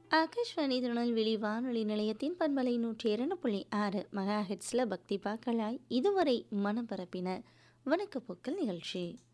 ஆகாஷ்வாணி திருநெல்வேலி வானொலி நிலையத்தின் பண்பலை 102.6 மெகா ஹெட்ஸில் பக்தி பாக்களாய் இதுவரை மனம் பரப்பின வணக்கப்போக்கல் நிகழ்ச்சி.